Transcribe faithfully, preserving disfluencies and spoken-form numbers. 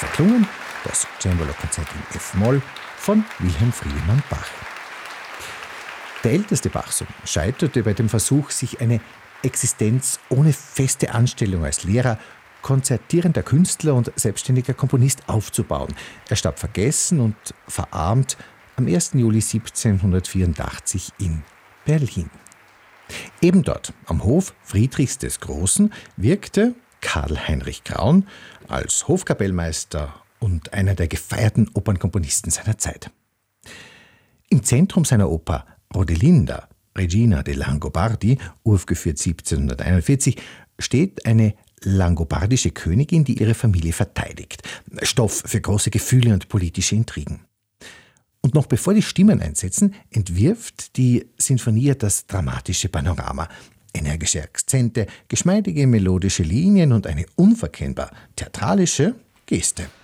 verklungen das Cembalo-Konzert in F-Moll von Wilhelm Friedemann Bach. Der älteste Bach-Sohn scheiterte bei dem Versuch, sich eine Existenz ohne feste Anstellung als Lehrer, konzertierender Künstler und selbstständiger Komponist aufzubauen. Er starb vergessen und verarmt am ersten Juli siebzehnhundertvierundachtzig in Berlin. Eben dort, am Hof Friedrichs des Großen, wirkte Karl Heinrich Kraun als Hofkapellmeister und einer der gefeierten Opernkomponisten seiner Zeit. Im Zentrum seiner Oper Rodelinda, Regina de Langobardi, aufgeführt siebzehnhunderteinundvierzig, steht eine langobardische Königin, die ihre Familie verteidigt. Stoff für große Gefühle und politische Intrigen. Und noch bevor die Stimmen einsetzen, entwirft die Sinfonie das dramatische Panorama. Energische Akzente, geschmeidige melodische Linien und eine unverkennbar theatralische Geste.